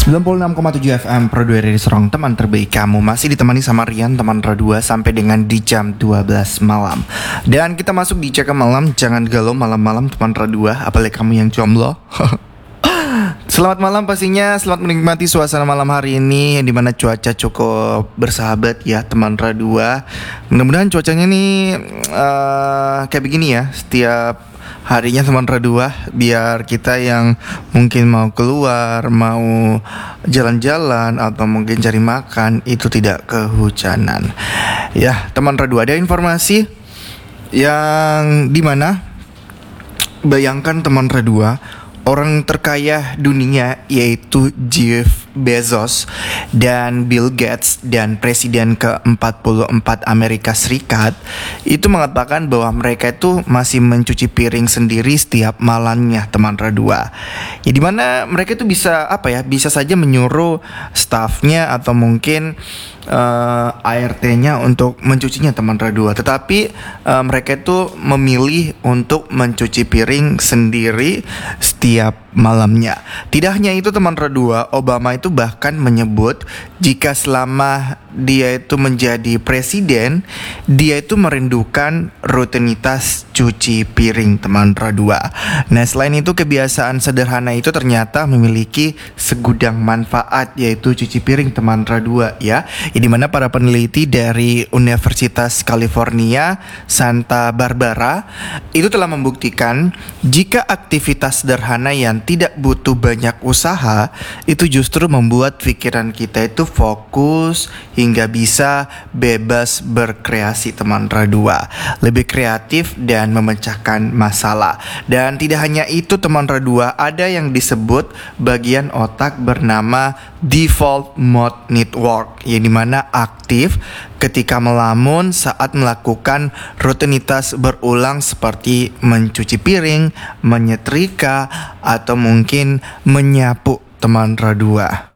96,7 FM Pro 2 Radio Serong, teman terbaik kamu. Masih ditemani sama Rian, teman Pro 2, sampai dengan di jam 12 malam. Dan kita masuk di Cakap Malam. Jangan galau malam-malam teman Pro 2, apalagi kamu yang jomblo. Selamat malam pastinya, selamat menikmati suasana malam hari ini, yang dimana cuaca cukup bersahabat ya teman Radua. Mudah-mudahan cuacanya nih kayak begini ya setiap harinya teman Radua, biar kita yang mungkin mau keluar, mau jalan-jalan atau mungkin cari makan itu tidak kehujanan. Ya teman Radua, ada informasi yang dimana bayangkan teman Radua, orang terkaya dunia yaitu Jeff Bezos dan Bill Gates dan Presiden ke-44 Amerika Serikat itu mengatakan bahwa mereka itu masih mencuci piring sendiri setiap malamnya teman Radua. Ya dimana mereka itu bisa bisa saja menyuruh staffnya atau mungkin ART-nya untuk mencucinya teman Radua, tetapi mereka itu memilih untuk mencuci piring sendiri setiap malamnya. Tidak hanya itu teman Radua, Obama itu bahkan menyebut jika selama dia itu menjadi presiden, dia itu merindukan rutinitas cuci piring teman Radua. Nah selain itu, kebiasaan sederhana itu ternyata memiliki segudang manfaat, yaitu cuci piring teman Radua ya. Di mana para peneliti dari Universitas California Santa Barbara itu telah membuktikan jika aktivitas sederhana yang tidak butuh banyak usaha itu justru membuat pikiran kita itu fokus hingga bisa bebas berkreasi teman Radua, lebih kreatif dan memecahkan masalah. Dan tidak hanya itu teman Radua, ada yang disebut bagian otak bernama default mode network, yang dimana aktif ketika melamun saat melakukan rutinitas berulang seperti mencuci piring, menyetrika, atau mungkin menyapu teman Radua.